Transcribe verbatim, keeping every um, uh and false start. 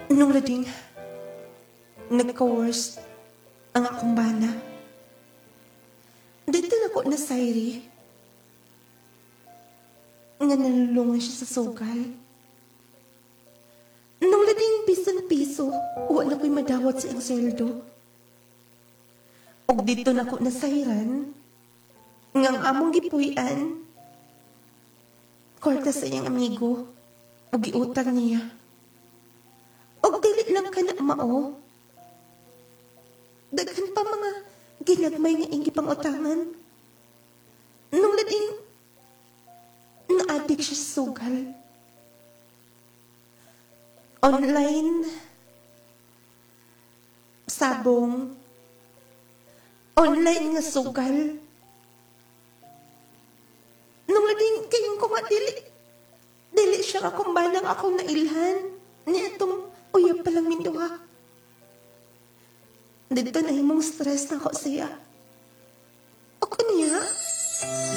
Nung lading, nagka-worst ang akong bana. Dito na ko na sayri. Nga nalulungan siya sa sugal. Nung lading piso na piso, wala ko'y madawat sa iyang sweldo. Og dito na ko nasayran, ngang among gipuy-an, kwarta sa iyang amigo, og giutang niya. Og dili lang ka na mao. Daghan pa mga ginagmay nga ingi pang utangan. Nung lading, na-addict siya sa sugal. Online, sabong, online nga sugal. Nung lading kayong ko nga dili, dili siya kakumbanang akong nailhan. Niya itong uyab palang minduha. Dito na himong stress na ko siya. Ako niya,